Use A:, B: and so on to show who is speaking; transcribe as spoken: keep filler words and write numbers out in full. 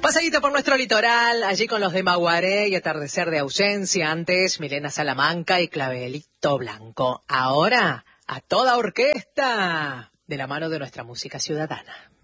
A: paseíto por nuestro litoral, allí con los de Maguaré y Atardecer de Ausencia. Antes, Milena Salamanca y Clavelito Blanco. Ahora, a toda orquesta, de la mano de nuestra música ciudadana.